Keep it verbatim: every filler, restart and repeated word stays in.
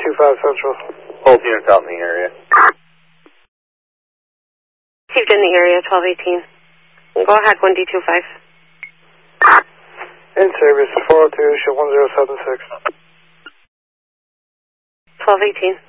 two five Central. Both units out in the area. Received in the area, twelve eighteen. Go ahead, one D two five. In service, four oh two, show one zero seven six. twelve eighteen.